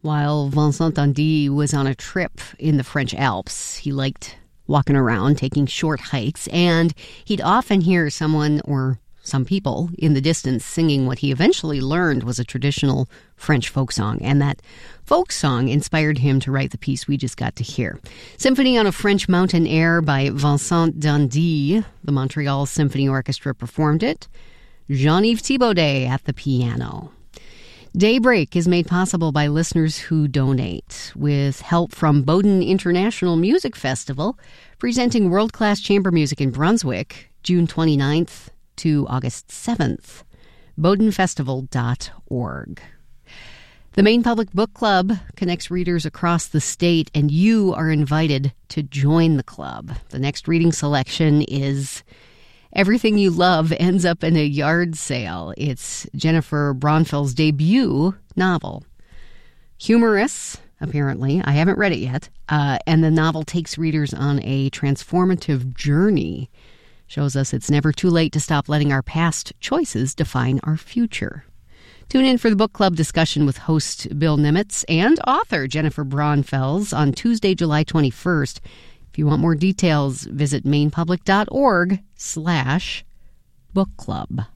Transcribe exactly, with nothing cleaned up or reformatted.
While Vincent Dandy was on a trip in the French Alps, he liked walking around, taking short hikes, and he'd often hear someone or some people in the distance singing what he eventually learned was a traditional French folk song. And that folk song inspired him to write the piece we just got to hear. Symphony on a French Mountain Air by Vincent Dandy. The Montreal Symphony Orchestra performed it. Jean-Yves Thibaudet at the piano. Daybreak is made possible by listeners who donate, with help from Bowden International Music Festival, presenting world-class chamber music in Brunswick, June twenty-ninth to August seventh. bowden festival dot org. The Maine Public Book Club connects readers across the state, and you are invited to join the club. The next reading selection is Everything You Love Ends Up in a Yard Sale. It's Jennifer Braunfeld's debut novel. Humorous, apparently. I haven't read it yet. Uh, and the novel takes readers on a transformative journey. Shows us it's never too late to stop letting our past choices define our future. Tune in for the book club discussion with host Bill Nimitz and author Jennifer Braunfels on Tuesday, July twenty-first. If you want more details, visit mainepublic dot org slash book club.